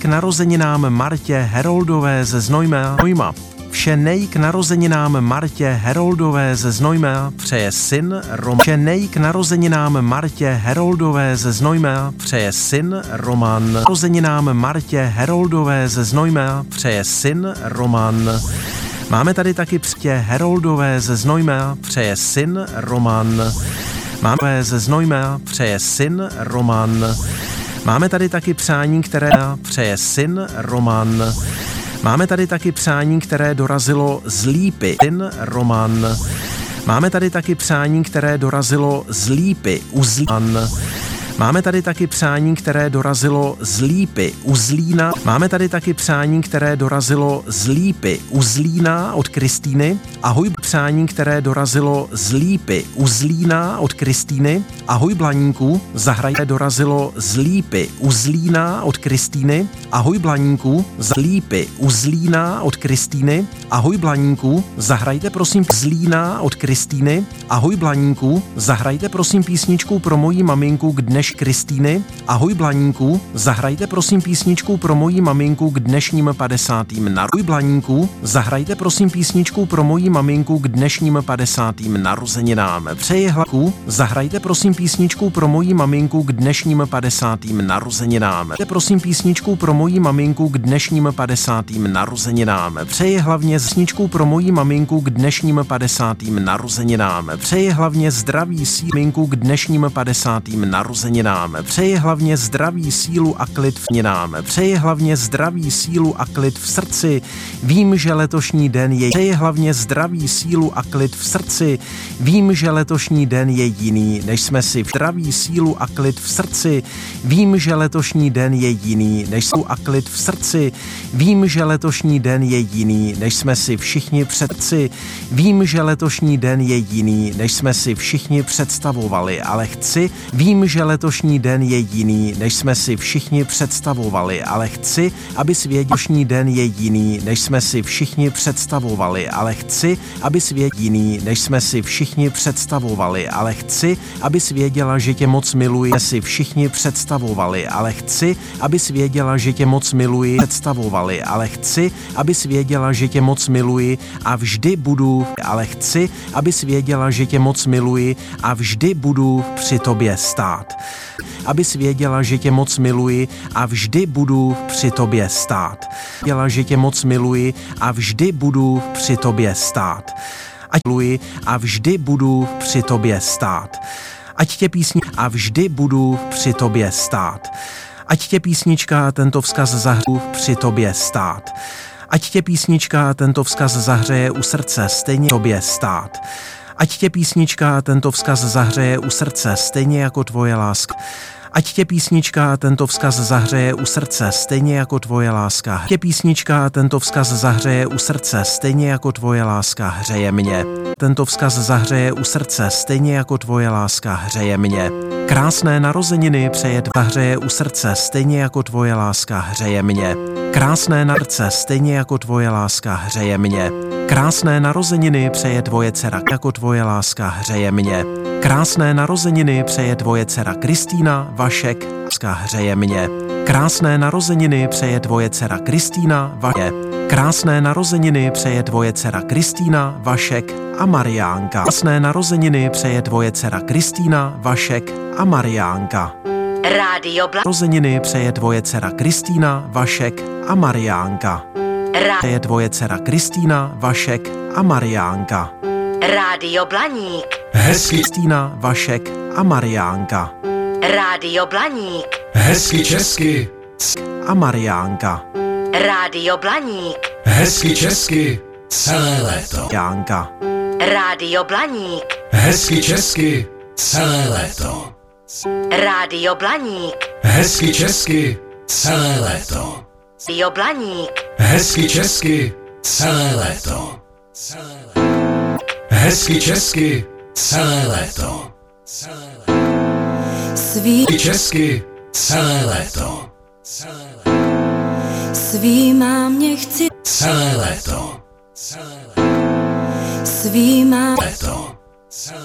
k narozeninám Martě Heroldové ze Znojma. Vše nej k narozeninám Martě Heroldové ze Znojma přeje syn Roman. Vše nej k narozeninám Martě Heroldové ze Znojma přeje syn Roman. Narozeninám Martě Heroldové ze Znojma přeje syn Roman. Máme tady taky Martě Heroldové ze Znojma přeje syn Roman. Máme ze Znojma přeje syn Roman. Máme tady taky přání, které přeje syn Roman. Máme tady taky přání, které dorazilo z Lípy. Syn Roman. Máme tady taky přání, které dorazilo z Lípy. Uzlín. Máme tady taky přání, které dorazilo z Lípy u Zlína. Máme tady taky přání, které dorazilo z Lípy u Zlína od Kristýny. Ahoj, přání, které dorazilo z Lípy u Zlína od Kristýny. Ahoj, Blaníku, zahrajte dorazilo z Lípy u Zlína od Kristýny. Ahoj, Blaníku, z Lípy u Zlína od Kristýny. Ahoj, Blaníku, zahrajte prosím Zlína od Kristýny. Ahoj, Blaníku, zahrajte prosím písničku pro moji maminku k dnešní Kristýny. Ahoj, Blaníku, zahrajte prosím písničku pro moji maminku k dnešním 50. Ahoj, Blaníku, zahrajte prosím písničku pro moji maminku k dnešním 50. narozeninám. Přeji hlaku, zahrajte prosím písničku pro moji maminku k dnešním 50. narozeninám. Prosím písničku pro moji maminku k dnešním 50. narozeninám. Přeji hlavně písničku pro moji maminku k dnešním 50. narozeninám. Přeji hlavně zdraví sílu k dnešním 50. narozeninám. Přeji hlavně zdraví, sílu a klid v nám. Přeji hlavně zdraví, sílu a klid v srdci. Vím, že letošní den je. Přeji hlavně zdraví, sílu a klid v srdci. Vím, že letošní den je jiný, než jsme si zdraví, sílu a klid v srdci. Vím, že letošní den je jiný, než sílu a klid v srdci. Vím, že letošní den je jiný, než jsme si všichni předci. Vím, že letošní den je jiný, než jsme si všichni představovali, ale vím, že letošní den je jiný, než jsme si všichni představovali, ale chci, aby letošní den je jiný, než jsme si všichni představovali, ale chci, aby svět jiný, než jsme si všichni představovali, ale chci, aby věděla, že tě moc miluji, si všichni představovali, ale chci, aby věděla, že tě moc miluji, představovali, ale chci, aby věděla, že tě moc miluji a vždy budu, ale chci, aby věděla, že tě moc miluji a vždy budu při tobě stát. Abys věděla, že tě moc miluji a vždy budu při tobě stát. Věděla, že tě moc miluji a vždy budu při tobě stát. Ať miluji a vždy budu při tobě stát. Ať tě písni a vždy budu při tobě stát. Ať tě písnička tento vzkaz zahřeje při tobě stát. Ať tě písnička tento vzkaz zahřeje u srdce stejně tobě stát. Ať tě písnička tento vzkaz zahřeje u srdce stejně jako tvoje láska. Ať tě písnička tento vzkaz zahřeje u srdce stejně jako tvoje láska. Ať tě písnička tento vzkaz zahřeje u srdce stejně jako tvoje láska hřeje mě. Tento vzkaz zahřeje u srdce stejně jako tvoje láska hřeje mě. Krásné narozeniny přeje zahřeje u srdce stejně jako tvoje láska hřeje mě. Krásné na srdce stejně jako tvoje láska hřeje mě. Krásné narozeniny přeje tvoje dcera jako tvoje láska hřeje mě. Krásné narozeniny přeje tvoje dcera Kristýna, Vašek, láska hřeje mě. Krásné narozeniny přeje tvoje dcera Kristýna, Vašek. Krásné narozeniny přeje tvoje dcera Kristýna, Vašek a Mariánka. Krásné narozeniny přeje tvoje dcera Kristýna, Vašek a Mariánka. Rádio Narozeniny přeje tvoje dcera Kristýna, Vašek a Mariánka. Přeje tvoje dcera Kristýna, Vašek a Mariánka. Rádio Blaník. Hezky Kristýna, Vašek a Mariánka. Rádio Blaník. Hezky česky. A Mariánka. Rádio Blaník. Hezky česky. Celé léto. Jánka. Rádio Blaník. Hezky česky. Celé léto. Rádio Blaník. Hezky česky. Celé léto. Rádio Blaník. Hezky česky. Celé léto. Hezky česky. Celé léto. Svý česky. Celé léto. svýma mě chci Celé léto. svýma Léto.